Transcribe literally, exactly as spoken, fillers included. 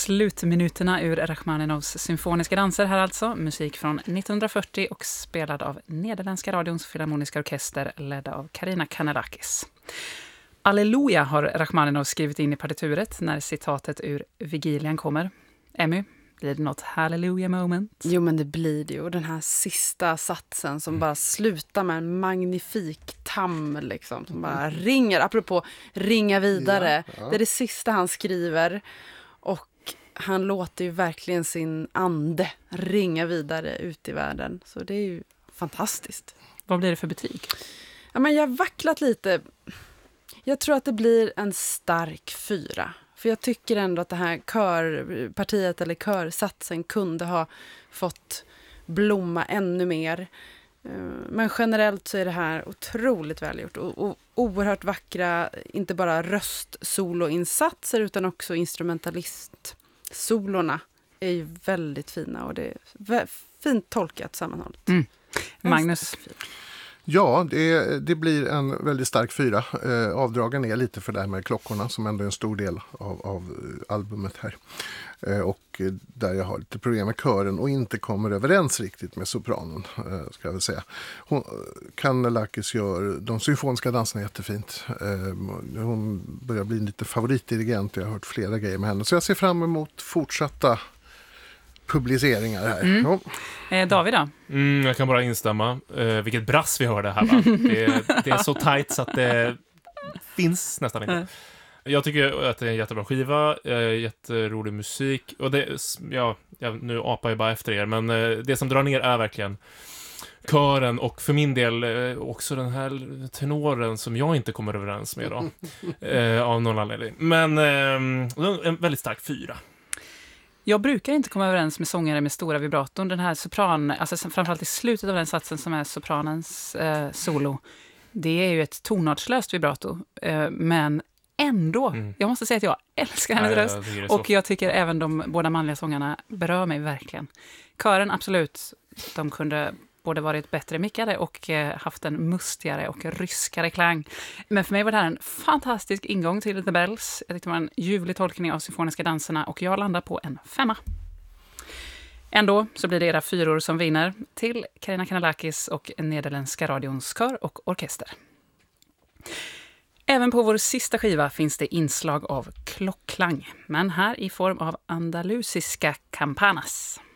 Slutminuterna ur Rachmaninovs symfoniska danser här alltså. Musik från nittonhundrafyrtio och spelad av Nederländska radions filharmoniska orkester ledda av Karina Kanellakis. Alleluja har Rachmaninov skrivit in i partituret när citatet ur Vigilian kommer. Emmy, blir det något hallelujah moment? Jo, men det blir det. Och den här sista satsen som bara slutar med en magnifik tam liksom, som bara ringer, apropå ringa vidare. Ja, ja. Det är det sista han skriver. Och han låter ju verkligen sin ande ringa vidare ut i världen. Så det är ju fantastiskt. Vad blir det för betyg? Ja, men jag har vacklat lite. Jag tror att det blir en stark fyra. För jag tycker ändå att det här körpartiet eller körsatsen kunde ha fått blomma ännu mer. Men generellt så är det här otroligt välgjort och, och oerhört vackra, inte bara röstsoloinsatser utan också instrumentalistsolorna är ju väldigt fina och det är fint tolkat sammanhållet. Mm. Magnus? Ja, det, det blir en väldigt stark fyra. Eh, avdragen är lite för det här med klockorna som ändå är en stor del av, av albumet här. Eh, och där jag har lite problem med kören och inte kommer överens riktigt med sopranen, eh, ska jag väl säga. Hon, Kanellakis gör de symfoniska danserna jättefint. Eh, hon börjar bli lite favoritdirigent. Jag har hört flera grejer med henne. Så jag ser fram emot fortsatta publiceringar här. Mm. Ja. Eh, David då? Mm, jag kan bara instämma. Eh, vilket brass vi hörde här, va? Det, det är så tajt så att det finns nästan inte. Mm. Jag tycker att det är en jättebra skiva, eh, jätterolig musik. Och det, ja, jag, nu apar jag bara efter er, men eh, det som drar ner är verkligen kören och för min del eh, också den här tenoren som jag inte kommer överens med då. Eh, av någon anledning. Men eh, en väldigt stark fyra. Jag brukar inte komma överens med sångare med stora vibraton. Den här sopran, alltså framförallt i slutet av den satsen som är sopranens eh, solo, det är ju ett tonartslöst vibrato. Eh, men ändå, mm. jag måste säga att jag älskar hennes ja, röst. jag och jag tycker även de båda manliga sångarna berör mig verkligen. Kören, absolut, de kunde både varit bättre mickade och eh, haft en mustigare och ryskare klang. Men för mig var det här en fantastisk ingång till The Bells. Jag tyckte det var en ljuvlig tolkning av symfoniska danserna och jag landar på en femma. Ändå så blir det era fyror som vinner till Karina Kanellakis och Nederländska radions kör och orkester. Även på vår sista skiva finns det inslag av klockklang, men här i form av andalusiska campanas.